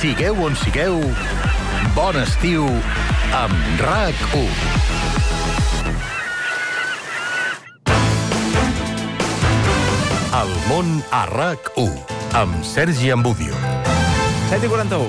Sigueu on sigueu, bon estiu amb RAC1. El món a RAC1, amb Sergi Ambudio. 7:41.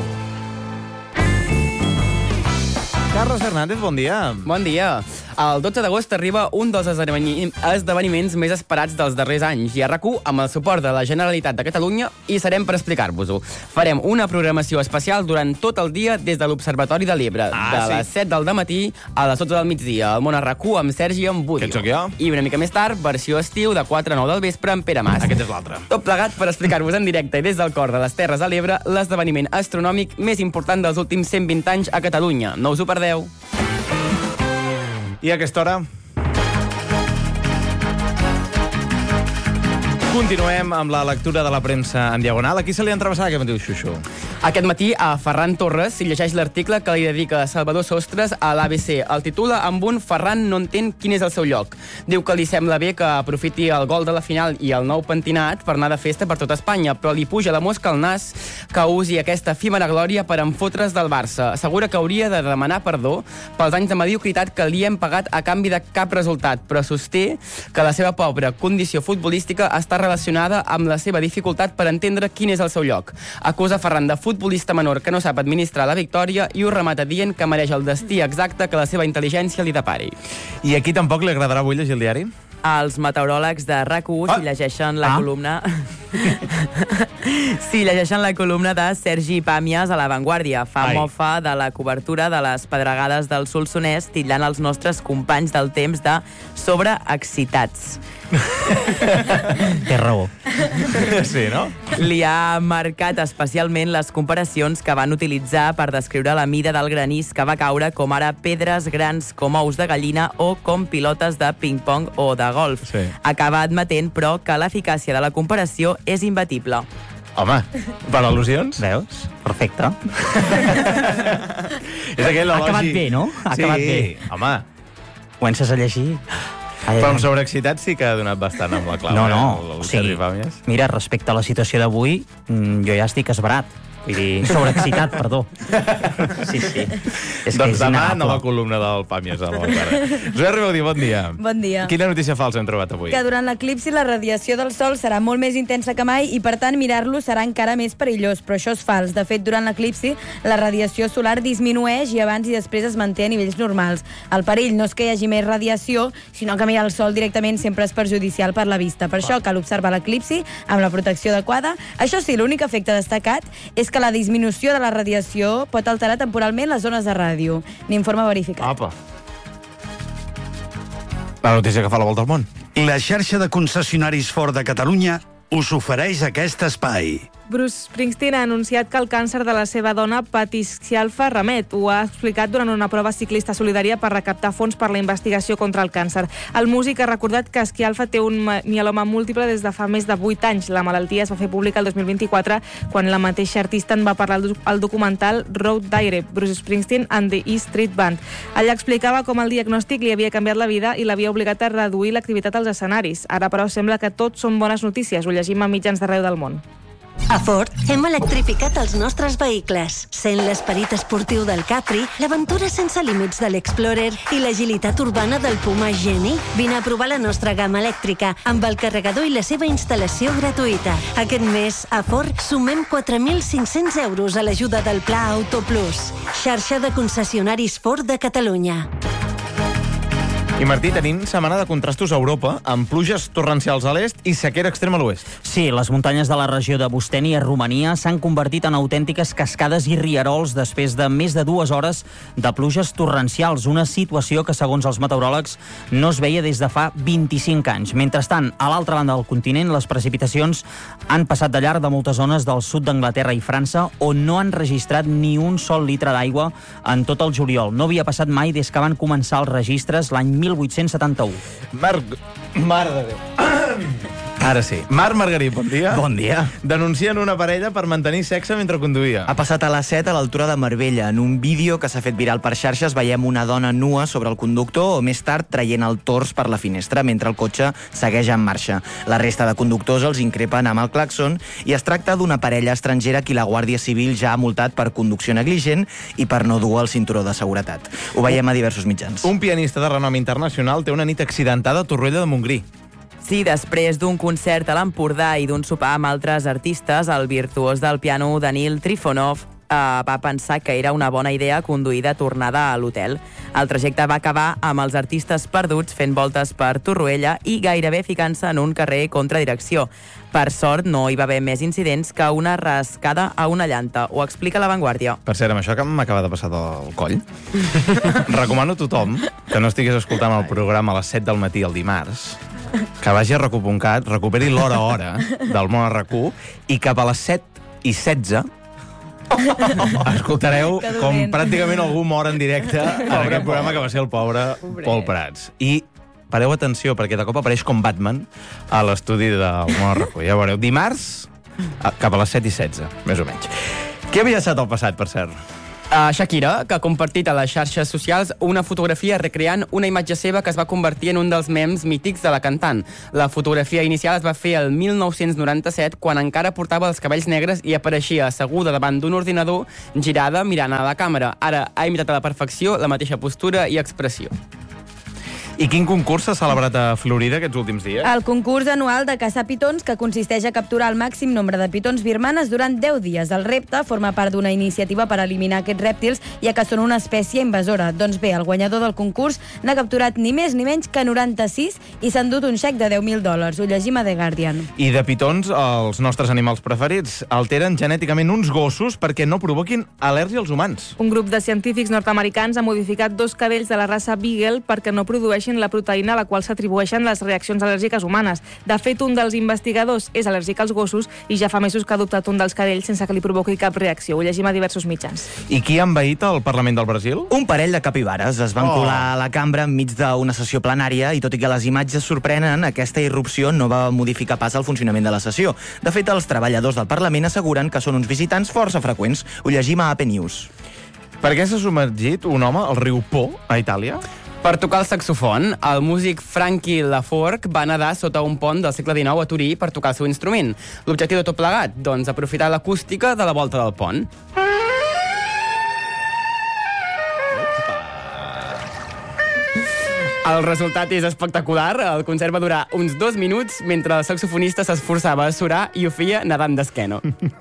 Carlos Hernández, bon dia. Bon dia. El 12 d'agost arriba un dels esdeveniments més esperats dels darrers anys i a RAC1, amb el suport de la Generalitat de Catalunya, hi serem per explicar-vos-ho. Farem una programació especial durant tot el dia des de l'Observatori de l'Ebre, les 7 del dematí a les 12 del migdia, al món a RAC1 amb Sergi Ambudio. Aquest sóc jo. I una mica més tard, versió estiu de 4 a 9 del vespre amb Pere Mas. Aquest és l'altre. Tot plegat per explicar-vos en directe i des del cor de les Terres de l'Ebre l'esdeveniment astronòmic més important dels últims 120 anys a Catalunya. No us ho perdeu. I a aquesta hora continuem amb la lectura de la premsa en diagonal. A qui se li ha entrevessat aquest matí, Xuxu? Aquest matí a Ferran Torres s'hi llegeix l'article que li dedica Salvador Sostres a l'ABC. El titula amb un Ferran no entén quin és el seu lloc. Diu que li sembla bé que aprofiti el gol de la final i el nou pentinat per anar de festa per tota Espanya, però li puja la mosca al nas que usi aquesta efímera glòria per enfotre's del Barça. Assegura que hauria de demanar perdó pels anys de mediocritat que li hem pagat a canvi de cap resultat, però sosté que la seva pobra condició futbolística està relacionada amb la seva dificultat per entendre quin és el seu lloc. Acusa Ferran de futbolista menor que no sap administrar la victòria i ho remata dient que mereix el destí exacte que la seva intel·ligència li depari. I aquí tampoc li agradarà avui llegir el diari? Els meteoròlegs de RAC1 si llegeixen la columna... si llegeixen la columna de Sergi Pàmies a La Vanguardia. Fa mofa de la cobertura de les pedregades del Solsonès, titllant els nostres companys del temps de sobreexcitats. Té raó. Sí, no? Li ha marcat especialment les comparacions que van utilitzar per descriure la mida del granís que va caure, com ara pedres grans com ous de gallina o com pilotes de ping-pong o de golf. Sí. Acaba admetent, però, que l'eficàcia de la comparació és imbatible. Home, per al·lusions? Veus? Perfecte. És aquell Ha acabat bé, no? Ha acabat bé. Home. Comences a llegir... Però amb sobreexcitat sí que ha donat bastant amb la clau. No. Sergi Pàmies. Mira, respecte a la situació d'avui, jo ja estic esbarat. Vull dir, sobreexcitat, perdó. Sí. És doncs demà, nova columna del Pàmies. Josep Ribaudí, bon dia. Bon dia. Quina notícia falsa hem trobat avui? Que durant l'eclipsi la radiació del Sol serà molt més intensa que mai i, per tant, mirar-lo serà encara més perillós. Però això és fals. De fet, durant l'eclipsi, la radiació solar disminueix i abans i després es manté a nivells normals. El perill no és que hi hagi més radiació, sinó que mirar el Sol directament sempre és perjudicial per la vista. Per això cal observar l'eclipsi amb la protecció adequada. Això sí, l'únic efecte destacat és que la disminució de la radiació pot alterar temporalment les zones de ràdio. N'informa verificat. Apa. La notícia que fa la volta al món. La xarxa de concessionaris Ford de Catalunya us ofereix aquest espai. Bruce Springsteen ha anunciat que el càncer de la seva dona patis Scialfa remet. Ho ha explicat durant una prova ciclista solidària per recaptar fons per la investigació contra el càncer. El músic ha recordat que Scialfa té un mieloma múltiple des de fa més de 8 anys. La malaltia es va fer pública el 2024 quan la mateixa artista en va parlar al documental Road Diary, Bruce Springsteen and the E Street Band. Allà explicava com el diagnòstic li havia canviat la vida i l'havia obligat a reduir l'activitat als escenaris. Ara, però, sembla que tot són bones notícies. Ho llegim a mitjans d'arreu del món. A Ford hem electrificat els nostres vehicles, sent l'esperit esportiu del Capri, l'aventura sense límits de l'Explorer i l'agilitat urbana del Puma Geni. Vine a provar la nostra gamma elèctrica amb el carregador i la seva instal·lació gratuïta. Aquest mes, a Ford, sumem 4.500 euros a l'ajuda del Pla Auto Plus. Xarxa de concessionaris Ford de Catalunya. I Martí, tenim setmana de contrastos a Europa, amb pluges torrencials a l'est i sequera extrema a l'oest. Sí, les muntanyes de la regió de Bostènia, Romania, s'han convertit en autèntiques cascades i rierols després de més de 2 hores de pluges torrencials, una situació que, segons els meteoròlegs, no es veia des de fa 25 anys. Mentrestant, a l'altra banda del continent, les precipitacions han passat de llarg de moltes zones del sud d'Anglaterra i França, on no han registrat ni un sol litre d'aigua en tot el juliol. No havia passat mai des que van començar els registres l'any 1871. Mare de Déu. Ara sí. Marc Margarit, bon dia. Bon dia. Denuncien una parella per mantenir sexe mentre conduïa. Ha passat a les 7 a l'altura de Marbella. En un vídeo que s'ha fet viral per xarxes veiem una dona nua sobre el conductor o més tard traient el tors per la finestra mentre el cotxe segueix en marxa. La resta de conductors els increpen amb el claxon i es tracta d'una parella estrangera qui la Guàrdia Civil ja ha multat per conducció negligent i per no dur el cinturó de seguretat. Ho veiem a diversos mitjans. Un pianista de renom internacional té una nit accidentada a Torroella de Montgrí. Sí, després d'un concert a l'Empordà i d'un sopar amb altres artistes, el virtuós del piano Danil Trifonov va pensar que era una bona idea conduir de tornada a l'hotel. El trajecte va acabar amb els artistes perduts fent voltes per Torroella i gairebé ficant-se en un carrer contra direcció. Per sort, no hi va haver més incidents que una rascada a una llanta. Ho explica La Vanguardia. Per cert, amb això que m'acaba de passar del coll, recomano a tothom que no estigués escoltant el programa a les 7 del matí el dimarts, que vagi a RAC1.cat, recuperi l'hora a hora del Món RAC1 i cap a les 7:16 escoltareu com pràcticament algú mor en directe en aquest programa que va ser el pobre Pol Prats. I pareu atenció, perquè de cop apareix com Batman a l'estudi del Món RAC1. Ja veureu, dimarts cap a les 7:16, més o menys. Què havia estat al passat, per cert? Shakira, que ha compartit a les xarxes socials una fotografia recreant una imatge seva que es va convertir en un dels memes mítics de la cantant. La fotografia inicial es va fer el 1997, quan encara portava els cabells negres i apareixia asseguda davant d'un ordinador, girada mirant a la càmera. Ara ha imitat a la perfecció la mateixa postura i expressió. I quin concurs s'ha celebrat a Florida aquests últims dies? El concurs anual de caçar pitons, que consisteix a capturar el màxim nombre de pitons birmanes durant 10 dies. El repte forma part d'una iniciativa per eliminar aquests rèptils, ja que són una espècie invasora. Doncs bé, el guanyador del concurs n'ha capturat ni més ni menys que 96 i s'ha endut un xec de $10.000. Ho llegim a The Guardian. I de pitons, els nostres animals preferits alteren genèticament uns gossos perquè no provoquin al·lèrgia als humans. Un grup de científics nord-americans ha modificat 2 cadells de la raça Beagle perquè no produeixin la proteïna a la qual s'atribueixen les reaccions al·lèrgiques humanes. De fet, un dels investigadors és al·lèrgic als gossos i ja fa mesos que ha adoptat un dels cadells sense que li provoqui cap reacció. Ho llegim a diversos mitjans. I qui ha envaït el Parlament del Brasil? Un parell de capibares es van colar a la cambra enmig d'una sessió plenària i, tot i que les imatges sorprenen, aquesta irrupció no va modificar pas el funcionament de la sessió. De fet, els treballadors del Parlament asseguren que són uns visitants força freqüents. Ho llegim a AP News. Per què s'ha submergit un home al riu Po, a Itàlia? Per tocar el saxofon, el músic Frankie Laforgue va nedar sota un pont del segle XIX a Turí per tocar el seu instrument. L'objectiu de tot plegat? Doncs aprofitar l'acústica de la volta del pont. El resultat és espectacular. El concert va durar uns 2 minuts mentre el saxofonista s'esforçava a surar i ho feia nedant d'esquena.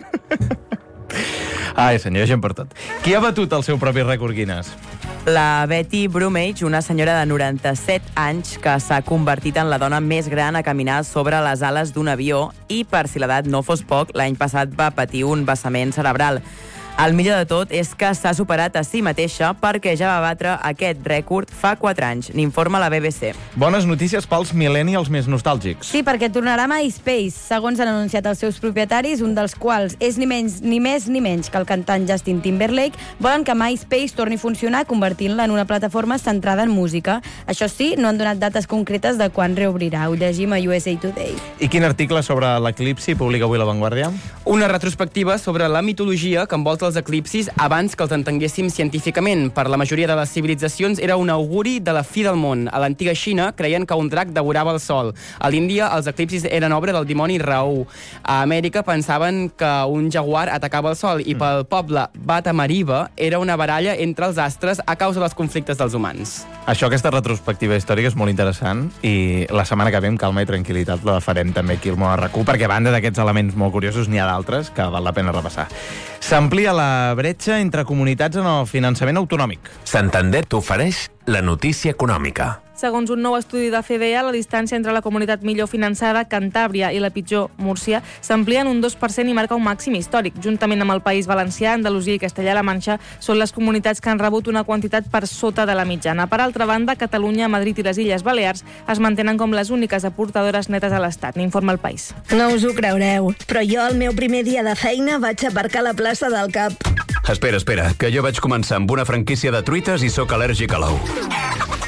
Ai, senyor, gent per tot. Qui ha batut el seu propi rècord Guinness? La Betty Brumage, una senyora de 97 anys que s'ha convertit en la dona més gran a caminar sobre les ales d'un avió i, per si l'edat no fos poc, l'any passat va patir un vessament cerebral. El millor de tot és que s'ha superat a si mateixa perquè ja va batre aquest rècord fa 4 anys, n'informa la BBC. Bones notícies pels millennials més nostàlgics. Sí, perquè tornarà MySpace, segons han anunciat els seus propietaris, un dels quals és ni més ni menys que el cantant Justin Timberlake. Volen que MySpace torni a funcionar convertint-la en una plataforma centrada en música. Això sí, no han donat dates concretes de quan reobrirà. Ho llegim a USA Today. I quin article sobre l'eclipsi publica avui La Vanguardia? Una retrospectiva sobre la mitologia que envolta els eclipsis abans que els entenguéssim científicament. Per la majoria de les civilitzacions era un auguri de la fi del món. A l'antiga Xina creien que un drac devorava el sol. A l'Índia els eclipsis eren obra del dimoni Rahu. A Amèrica pensaven que un jaguar atacava el sol i pel poble Bata Mariba era una baralla entre els astres a causa dels conflictes dels humans. Això, aquesta retrospectiva històrica és molt interessant i la setmana que ve amb calma i tranquil·litat la farem també aquí al Món RAC1 perquè a banda d'aquests elements molt curiosos n'hi ha d'altres que val la pena repassar. S'amplia la bretxa entre comunitats en el finançament autonòmic. Santander t'ofereix la notícia econòmica. Segons un nou estudi de CBA, la distància entre la comunitat millor finançada, Cantàbria, i la pitjor, Múrcia, s'amplia en un 2% i marca un màxim històric. Juntament amb el País Valencià, Andalusia i Castellà-La Manxa són les comunitats que han rebut una quantitat per sota de la mitjana. Per altra banda, Catalunya, Madrid i les Illes Balears es mantenen com les úniques aportadores netes a l'Estat, n'informa El País. No us ho creureu, però jo el meu primer dia de feina vaig aparcar a la plaça del Cap. Espera, que jo vaig començar amb una franquícia de truites i sóc al·lèrgic a l'ou.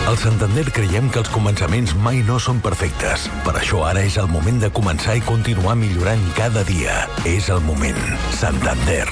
Al Santander creiem que els començaments mai no són perfectes. Per això ara és el moment de començar i continuar millorant cada dia. És el moment. Santander.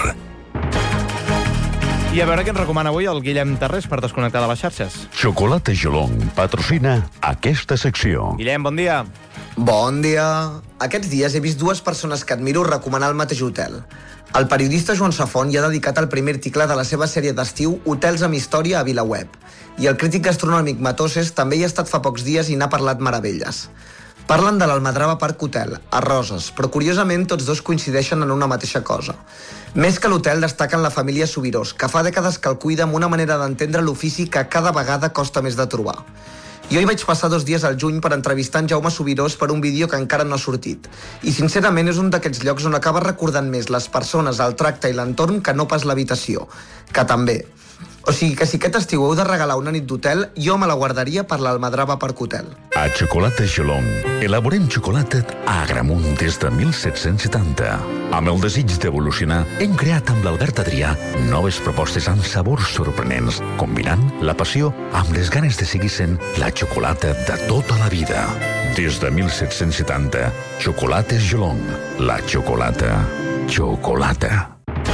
I a veure què ens recomana avui el Guillem Tarrés per desconnectar de les xarxes. Xocolata Geelong patrocina aquesta secció. Guillem, bon dia. Bon dia. Aquests dies he vist dues persones que admiro recomanar el mateix hotel. El periodista Joan Safont hi ha dedicat el primer article de la seva sèrie d'estiu Hotels amb història a VilaWeb. I el crític gastronòmic Matoses també hi ha estat fa pocs dies i n'ha parlat meravelles. Parlen de l'Almadrava Park Hotel, a Roses, però curiosament tots dos coincideixen en una mateixa cosa. Més que l'hotel destaquen la família Subirós, que fa dècades que el cuida amb una manera d'entendre l'ofici que cada vegada costa més de trobar. Jo hi vaig passar 2 dies al juny per entrevistar en Jaume Subirós per un vídeo que encara no ha sortit. I sincerament és un d'aquests llocs on acabes recordant més les persones, el tracte i l'entorn que no pas l'habitació, que també. O sigui que si aquest estiu heu de regalar una nit d'hotel, jo me la guardaria per l'Almadrava Park Hotel. A Xocolata Geelong elaborem xocolata a Agramunt des de 1770. Amb el desig d'evolucionar, hem creat amb l'Albert Adrià noves propostes amb sabors sorprenents, combinant la passió amb les ganes de seguir sent la xocolata de tota la vida. Des de 1770, Xocolates Geelong. La xocolata. Xocolata.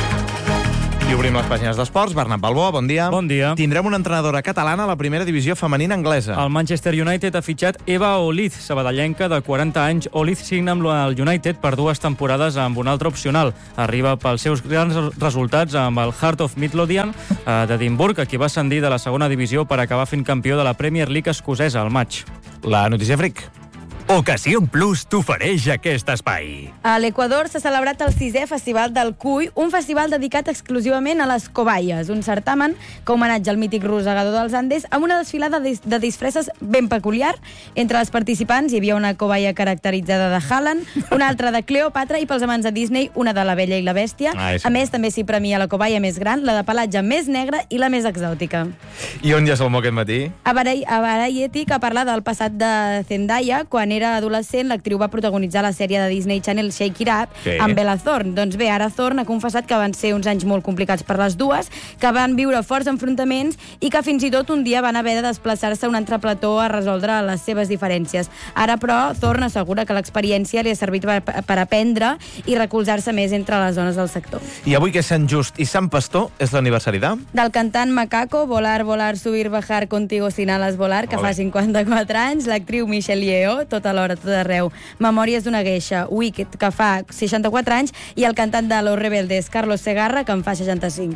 I obrim les pàgines d'esports. Bernat Balbó, bon dia. Bon dia. Tindrem una entrenadora catalana a la primera divisió femenina anglesa. El Manchester United ha fitxat Eva Oliz, sabadellenca de 40 anys. Oliz signa amb el United per 2 temporades amb un altre opcional. Arriba pels seus grans resultats amb el Heart of Midlothian d'Edimburg, a qui va ascendir de la segona divisió per acabar fent campió de la Premier League escocesa al maig. La notícia fric. Ocasió Plus t'ofereix aquest espai. A l'Equador s'ha celebrat el 6è Festival del Cuy, un festival dedicat exclusivament a les cobayes, un certamen que homenatja el mític rosegador dels Andes amb una desfilada de disfresses ben peculiar. Entre els participants hi havia una cobaya caracteritzada de Haaland, una altra de Cleopatra i pels amants de Disney, una de La Bella i la Bèstia. Sí. A més, també s'hi premia la cobaya més gran, la de pelatge més negre i la més exòtica. I on ja Salmó aquest matí? A Variety, que parla del passat de Zendaya, quan era adolescent, l'actriu va protagonitzar la sèrie de Disney Channel Shake It Up amb Bella Thorne. Doncs bé, ara Thorne ha confessat que van ser uns anys molt complicats per les dues, que van viure forts enfrontaments i que fins i tot un dia van haver de desplaçar-se a un altre plató a resoldre les seves diferències. Ara, però, Thorne assegura que l'experiència li ha servit per aprendre i recolzar-se més entre les dones del sector. I avui que és Sant Just i Sant Pastor és l'aniversari del cantant Macaco, Volar, Volar, Subir, Bajar, Contigo, Sin Alas, Volar, que fa 54 anys, l'actriu Michelle Yeoh, tot alhora, tot arreu, Memòries d'una Geisha, Wicked, que fa 64 anys, i el cantant de Los Rebeldes, Carlos Segarra, que en fa 65.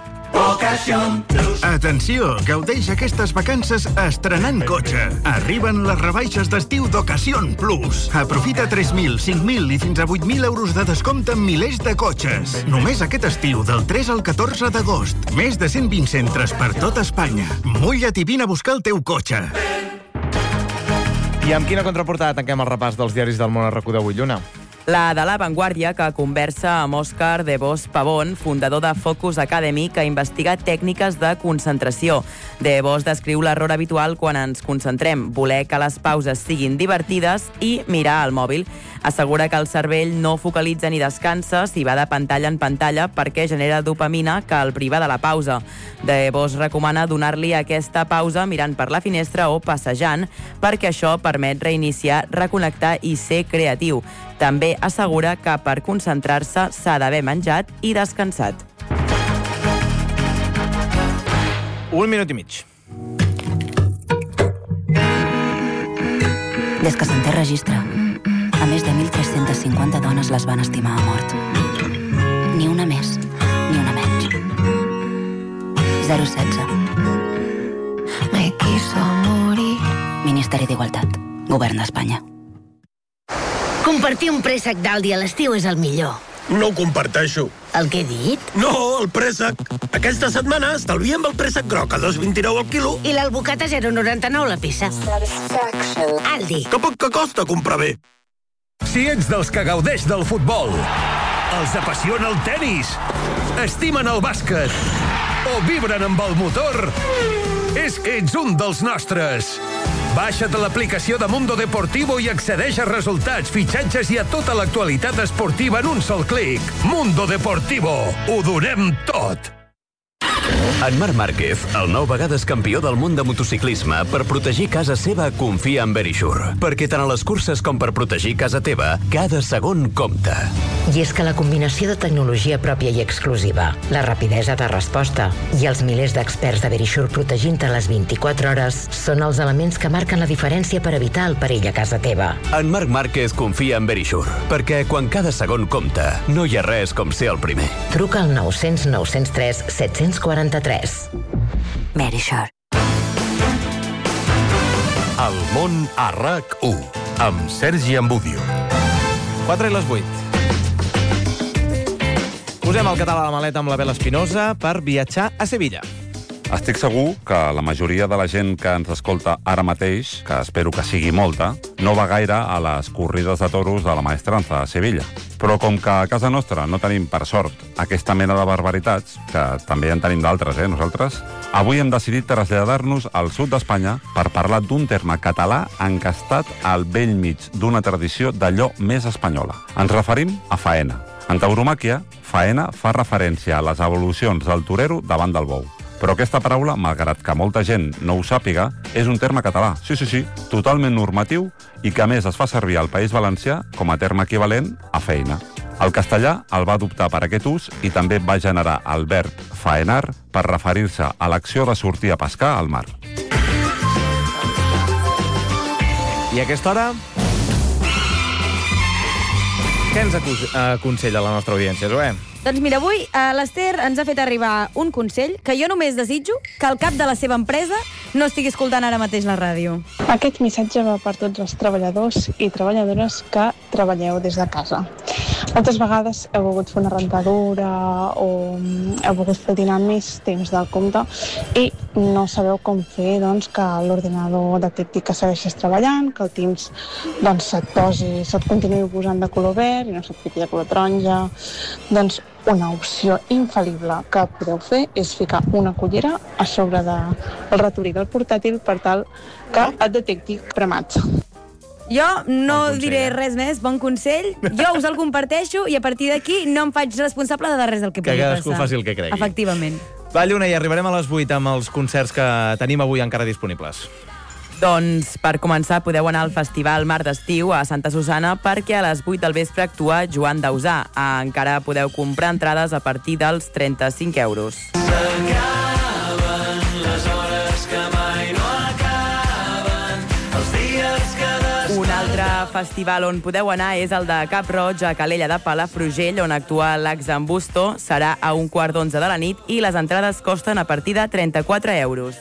Atenció, gaudeix aquestes vacances estrenant cotxe. Arriben les rebaixes d'estiu d'Ocasión Plus. Aprofita 3.000, 5.000 i fins a 8.000 euros de descompte en milers de cotxes. Només aquest estiu, del 3 al 14 d'agost. Més de 120 centres per tot Espanya. Mulla't i vine a buscar el teu cotxe. I amb quina contraportada tanquem el repàs dels diaris del món a RAC1 d'avui, Lluna? La de La Vanguardia, que conversa amb Òscar de Vos Pavón, fundador de Focus Academy, que investiga tècniques de concentració. De Vos descriu l'error habitual quan ens concentrem, voler que les pauses siguin divertides i mirar el mòbil. Assegura que el cervell no focalitza ni descansa si va de pantalla en pantalla perquè genera dopamina que el priva de la pausa. De Vos recomana donar-li aquesta pausa mirant per la finestra o passejant, perquè això permet reiniciar, reconnectar i ser creatiu. També assegura que per concentrar-se s'ha d'haver menjat i descansat. 1 minut i mig. Des que s'en té registre, a més de 1.350 dones les van estimar a mort. Ni una més, ni una menys. 016. Me quiso morir. Ministeri d'Igualtat. Govern d'Espanya. Compartir un préssec d'Aldi a l'estiu és el millor. No ho comparteixo. El que he dit? No, el préssec. Aquesta setmana estalviem el préssec groc a 2,29 al quilo. I l'albocat a 0,99 la peça. Aldi. Que poc que costa comprar bé. Si ets dels que gaudeix del futbol, els apassiona el tennis, estimen el bàsquet o vibren amb el motor, és que ets un dels nostres. Baixa't a l'aplicació de Mundo Deportivo i accedeix a resultats, fitxatges i a tota l'actualitat esportiva en un sol clic. Mundo Deportivo. Ho donem tot. En Marc Márquez, el 9 vegades campió del món de motociclisme, per protegir casa seva confia en Verisure. Perquè tant a les curses com per protegir casa teva, cada segon compta. I és que la combinació de tecnologia pròpia i exclusiva, la rapidesa de resposta i els milers d'experts de Verisure protegint-te les 24 hores són els elements que marquen la diferència per evitar el perill a casa teva. En Marc Márquez confia en Verisure, perquè quan cada segon compta, no hi ha res com ser el primer. Truca al 900 903 743. Verisure. El món a RAC1, amb Sergi Ambudio. 4 i les 8. Posem el català a la maleta amb la Bela Espinosa per viatjar a Sevilla. Estic segur que la majoria de la gent que ens escolta ara mateix, que espero que sigui molta, no va gaire a les corrides de toros de la Maestranza a Sevilla. Però com que a casa nostra no tenim, per sort, aquesta mena de barbaritats, que també en tenim d'altres, nosaltres, avui hem decidit traslladar-nos al sud d'Espanya per parlar d'un terme català encastat al bell mig d'una tradició d'allò més espanyola. Ens referim a faena. En tauromàquia, faena fa referència a les evolucions del torero davant del bou. Però aquesta paraula, malgrat que molta gent no ho sàpiga, és un terme català. Sí, totalment normatiu i que a més es fa servir al País Valencià com a terme equivalent a feina. El castellà el va adoptar per aquest ús i també va generar el verb faenar per referir-se a l'acció de sortir a pescar al mar. I a aquesta hora... Què ens aconsella la nostra audiència, Zoé? Doncs mira, avui l'Ester ens ha fet arribar un consell que jo només desitjo que el cap de la seva empresa no estigui escoltant ara mateix la ràdio. Aquest missatge va per tots els treballadors i treballadores que treballeu des de casa. Moltes vegades heu volgut fer una rentadora o heu volgut fer dinar més temps del compte i no sabeu com fer que l'ordinador detecti que segueixes treballant, que el Teams se't continuï posant de color verd i no se't fiqui de color taronja. Doncs una opció infal·lible que podeu fer és ficar una cullera a sobre del ratolí del portàtil per tal que et detecti cremat. Jo no diré res més, bon consell. Jo us el comparteixo i a partir d'aquí no em faig responsable de res del que pugui passar. Que cadascú faci el que cregui. Efectivament. Va, Lluna, i arribarem a les 8 amb els concerts que tenim avui encara disponibles. Doncs, per començar, podeu anar al Festival Mar d'Estiu a Santa Susana perquè a les 8 del vespre actua Joan Dausà. Encara podeu comprar entrades a partir dels 35 euros. S'acaben les hores que mai no acaben, els dies que un altre festival on podeu anar és el de Cap Roig a Calella de Palafrugell, on actua l'Axambusto. Serà a 11:45 de la nit i les entrades costen a partir de 34 euros.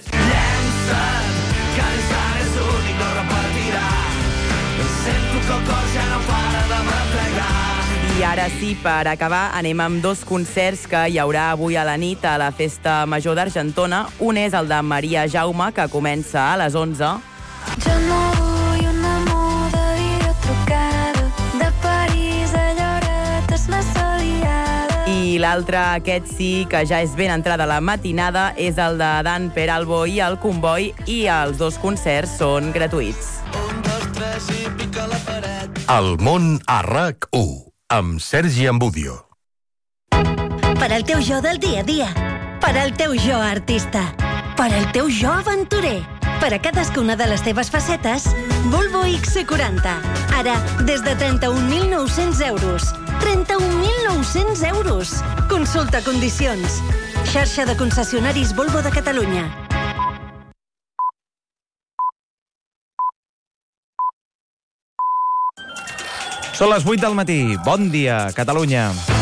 I ara sí, per acabar, anem amb dos concerts que hi haurà avui a la nit a la Festa Major d'Argentona. Un és el de Maria Jaume, que comença a les 11. Jo no vull una moda trucada de París a Lloret, és massa liada. I l'altre, aquest sí, que ja és ben entrada la matinada, és el de Dan Peralbo i el Comboi, i els dos concerts són gratuïts. 1, 2, 3 i pica la paret. El món a RAC1, amb Sergi Ambudio. Per al teu jo del dia a dia, per al teu jo artista, per al teu jo aventurer, per a cadascuna de les teves facetes, Volvo XC40. Ara, des de 31.900 euros. 31.900 euros. Consulta condicions. Xarxa de concessionaris Volvo de Catalunya. Són les 8 del matí. Bon dia, Catalunya.